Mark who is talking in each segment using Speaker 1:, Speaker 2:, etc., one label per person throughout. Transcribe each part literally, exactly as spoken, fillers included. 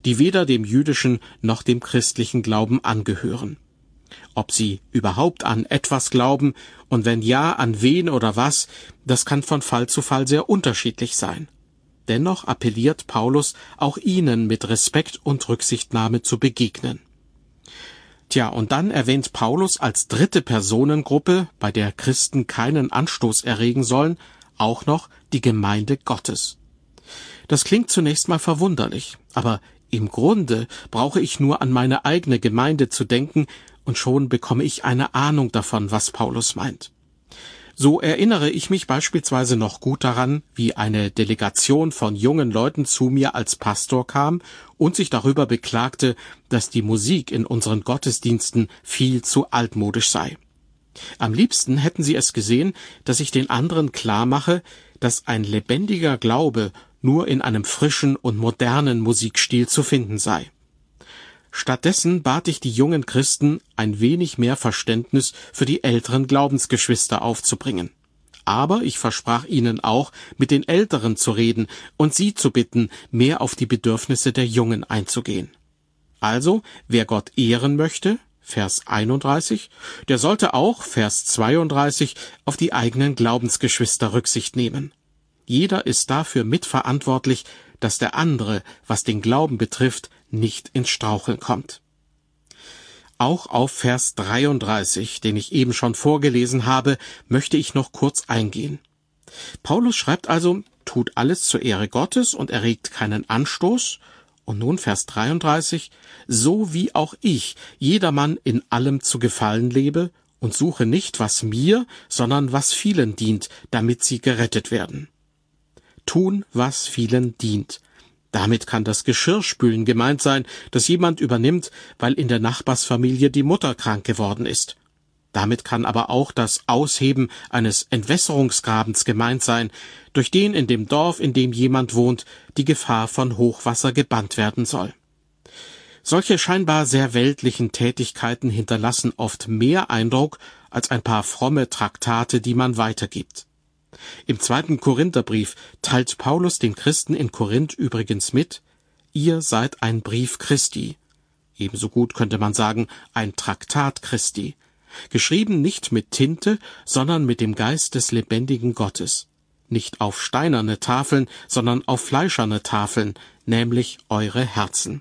Speaker 1: die weder dem jüdischen noch dem christlichen Glauben angehören. Ob sie überhaupt an etwas glauben und wenn ja, an wen oder was, das kann von Fall zu Fall sehr unterschiedlich sein. Dennoch appelliert Paulus, auch ihnen mit Respekt und Rücksichtnahme zu begegnen. Tja, und dann erwähnt Paulus als dritte Personengruppe, bei der Christen keinen Anstoß erregen sollen, auch noch die Gemeinde Gottes. Das klingt zunächst mal verwunderlich, aber im Grunde brauche ich nur an meine eigene Gemeinde zu denken, und schon bekomme ich eine Ahnung davon, was Paulus meint. So erinnere ich mich beispielsweise noch gut daran, wie eine Delegation von jungen Leuten zu mir als Pastor kam und sich darüber beklagte, dass die Musik in unseren Gottesdiensten viel zu altmodisch sei. Am liebsten hätten sie es gesehen, dass ich den anderen klarmache, dass ein lebendiger Glaube nur in einem frischen und modernen Musikstil zu finden sei. Stattdessen bat ich die jungen Christen, ein wenig mehr Verständnis für die älteren Glaubensgeschwister aufzubringen. Aber ich versprach ihnen auch, mit den Älteren zu reden und sie zu bitten, mehr auf die Bedürfnisse der Jungen einzugehen. Also, wer Gott ehren möchte, Vers einunddreißig, der sollte auch, Vers zweiunddreißig, auf die eigenen Glaubensgeschwister Rücksicht nehmen. Jeder ist dafür mitverantwortlich, dass der andere, was den Glauben betrifft, nicht ins Straucheln kommt. Auch auf Vers dreiunddreißig, den ich eben schon vorgelesen habe, möchte ich noch kurz eingehen. Paulus schreibt also, tut alles zur Ehre Gottes und erregt keinen Anstoß. Und nun Vers dreiunddreißig, so wie auch ich, jedermann in allem zu gefallen lebe und suche nicht, was mir, sondern was vielen dient, damit sie gerettet werden. Tun, was vielen dient. Damit kann das Geschirrspülen gemeint sein, das jemand übernimmt, weil in der Nachbarsfamilie die Mutter krank geworden ist. Damit kann aber auch das Ausheben eines Entwässerungsgrabens gemeint sein, durch den in dem Dorf, in dem jemand wohnt, die Gefahr von Hochwasser gebannt werden soll. Solche scheinbar sehr weltlichen Tätigkeiten hinterlassen oft mehr Eindruck als ein paar fromme Traktate, die man weitergibt. Im zweiten Korintherbrief teilt Paulus den Christen in Korinth übrigens mit, ihr seid ein Brief Christi. Ebenso gut könnte man sagen, ein Traktat Christi. Geschrieben nicht mit Tinte, sondern mit dem Geist des lebendigen Gottes. Nicht auf steinerne Tafeln, sondern auf fleischerne Tafeln, nämlich eure Herzen.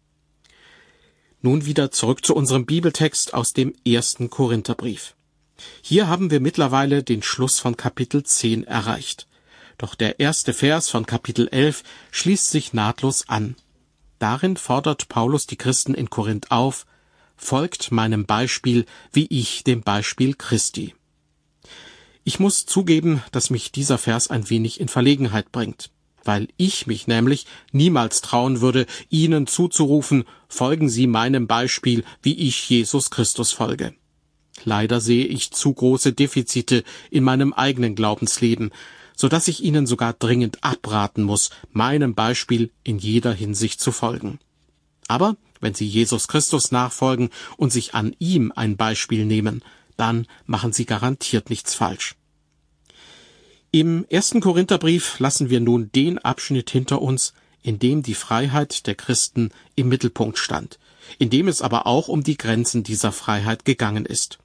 Speaker 1: Nun wieder zurück zu unserem Bibeltext aus dem ersten Korintherbrief. Hier haben wir mittlerweile den Schluss von Kapitel zehn erreicht. Doch der erste Vers von Kapitel elf schließt sich nahtlos an. Darin fordert Paulus die Christen in Korinth auf, folgt meinem Beispiel, wie ich dem Beispiel Christi. Ich muss zugeben, dass mich dieser Vers ein wenig in Verlegenheit bringt, weil ich mich nämlich niemals trauen würde, ihnen zuzurufen, folgen Sie meinem Beispiel, wie ich Jesus Christus folge. Leider sehe ich zu große Defizite in meinem eigenen Glaubensleben, so dass ich Ihnen sogar dringend abraten muss, meinem Beispiel in jeder Hinsicht zu folgen. Aber wenn Sie Jesus Christus nachfolgen und sich an ihm ein Beispiel nehmen, dann machen Sie garantiert nichts falsch. Im ersten Korintherbrief lassen wir nun den Abschnitt hinter uns, in dem die Freiheit der Christen im Mittelpunkt stand, in dem es aber auch um die Grenzen dieser Freiheit gegangen ist.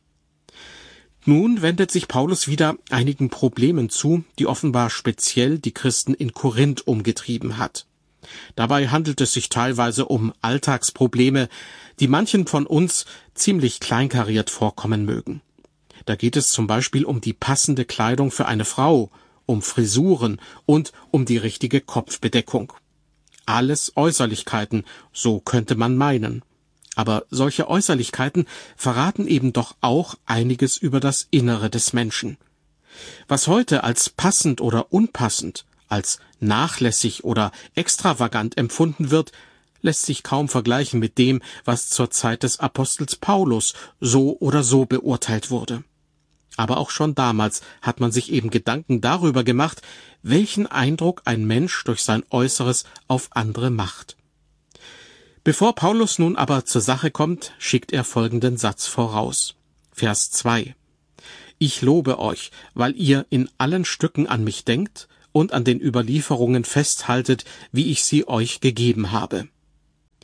Speaker 1: Nun wendet sich Paulus wieder einigen Problemen zu, die offenbar speziell die Christen in Korinth umgetrieben hat. Dabei handelt es sich teilweise um Alltagsprobleme, die manchen von uns ziemlich kleinkariert vorkommen mögen. Da geht es zum Beispiel um die passende Kleidung für eine Frau, um Frisuren und um die richtige Kopfbedeckung. Alles Äußerlichkeiten, so könnte man meinen. Aber solche Äußerlichkeiten verraten eben doch auch einiges über das Innere des Menschen. Was heute als passend oder unpassend, als nachlässig oder extravagant empfunden wird, lässt sich kaum vergleichen mit dem, was zur Zeit des Apostels Paulus so oder so beurteilt wurde. Aber auch schon damals hat man sich eben Gedanken darüber gemacht, welchen Eindruck ein Mensch durch sein Äußeres auf andere macht. Bevor Paulus nun aber zur Sache kommt, schickt er folgenden Satz voraus. Vers zwei. Ich lobe euch, weil ihr in allen Stücken an mich denkt und an den Überlieferungen festhaltet, wie ich sie euch gegeben habe.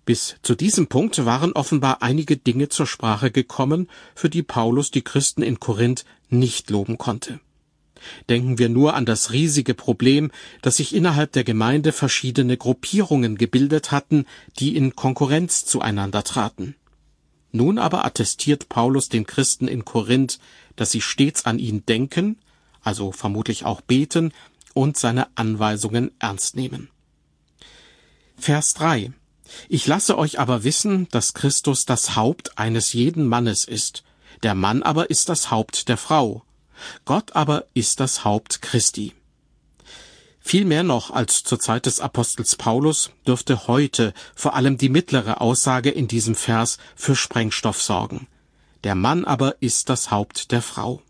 Speaker 1: Bis zu diesem Punkt waren offenbar einige Dinge zur Sprache gekommen, für die Paulus die Christen in Korinth nicht loben konnte. Denken wir nur an das riesige Problem, dass sich innerhalb der Gemeinde verschiedene Gruppierungen gebildet hatten, die in Konkurrenz zueinander traten. Nun aber attestiert Paulus den Christen in Korinth, dass sie stets an ihn denken, also vermutlich auch beten, und seine Anweisungen ernst nehmen. Vers drei. Ich lasse euch aber wissen, dass Christus das Haupt eines jeden Mannes ist. Der Mann aber ist das Haupt der Frau. Gott aber ist das Haupt Christi. Viel mehr noch als zur Zeit des Apostels Paulus dürfte heute vor allem die mittlere Aussage in diesem Vers für Sprengstoff sorgen. Der Mann aber ist das Haupt der Frau.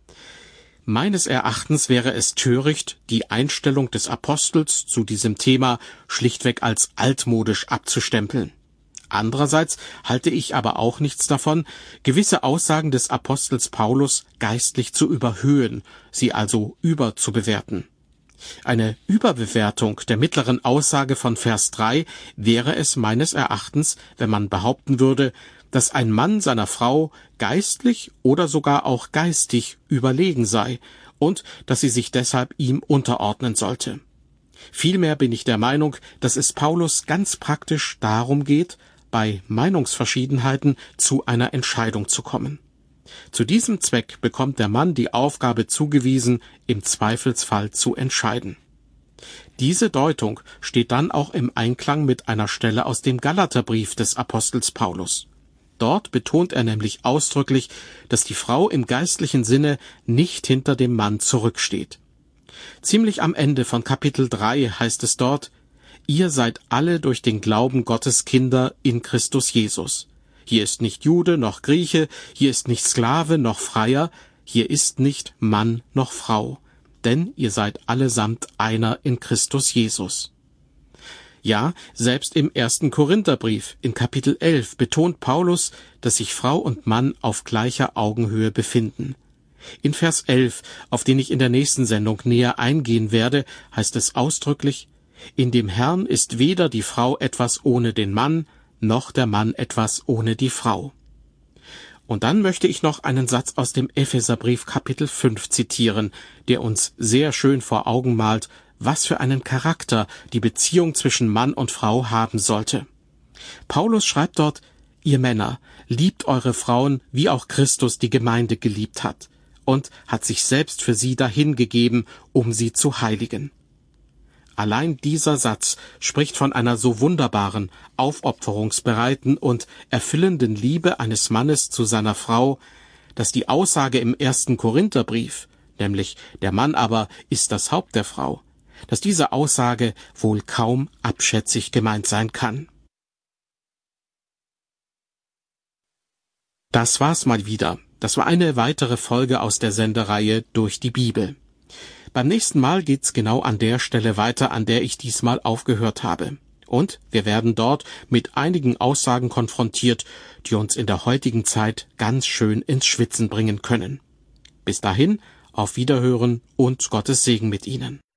Speaker 1: Meines Erachtens wäre es töricht, die Einstellung des Apostels zu diesem Thema schlichtweg als altmodisch abzustempeln. Andererseits halte ich aber auch nichts davon, gewisse Aussagen des Apostels Paulus geistlich zu überhöhen, sie also überzubewerten. Eine Überbewertung der mittleren Aussage von Vers drei wäre es meines Erachtens, wenn man behaupten würde, dass ein Mann seiner Frau geistlich oder sogar auch geistig überlegen sei und dass sie sich deshalb ihm unterordnen sollte. Vielmehr bin ich der Meinung, dass es Paulus ganz praktisch darum geht, bei Meinungsverschiedenheiten zu einer Entscheidung zu kommen. Zu diesem Zweck bekommt der Mann die Aufgabe zugewiesen, im Zweifelsfall zu entscheiden. Diese Deutung steht dann auch im Einklang mit einer Stelle aus dem Galaterbrief des Apostels Paulus. Dort betont er nämlich ausdrücklich, dass die Frau im geistlichen Sinne nicht hinter dem Mann zurücksteht. Ziemlich am Ende von Kapitel drei heißt es dort: Ihr seid alle durch den Glauben Gottes Kinder in Christus Jesus. Hier ist nicht Jude noch Grieche, hier ist nicht Sklave noch Freier, hier ist nicht Mann noch Frau, denn ihr seid allesamt einer in Christus Jesus. Ja, selbst im ersten Korintherbrief in Kapitel elf betont Paulus, dass sich Frau und Mann auf gleicher Augenhöhe befinden. In Vers elf, auf den ich in der nächsten Sendung näher eingehen werde, heißt es ausdrücklich: In dem Herrn ist weder die Frau etwas ohne den Mann, noch der Mann etwas ohne die Frau. Und dann möchte ich noch einen Satz aus dem Epheserbrief Kapitel fünf zitieren, der uns sehr schön vor Augen malt, was für einen Charakter die Beziehung zwischen Mann und Frau haben sollte. Paulus schreibt dort: Ihr Männer, liebt eure Frauen, wie auch Christus die Gemeinde geliebt hat, und hat sich selbst für sie dahingegeben, um sie zu heiligen. Allein dieser Satz spricht von einer so wunderbaren, aufopferungsbereiten und erfüllenden Liebe eines Mannes zu seiner Frau, dass die Aussage im ersten Korintherbrief, nämlich der Mann aber ist das Haupt der Frau, dass diese Aussage wohl kaum abschätzig gemeint sein kann. Das war's mal wieder. Das war eine weitere Folge aus der Sendereihe Durch die Bibel. Beim nächsten Mal geht's genau an der Stelle weiter, an der ich diesmal aufgehört habe. Und wir werden dort mit einigen Aussagen konfrontiert, die uns in der heutigen Zeit ganz schön ins Schwitzen bringen können. Bis dahin, auf Wiederhören und Gottes Segen mit Ihnen.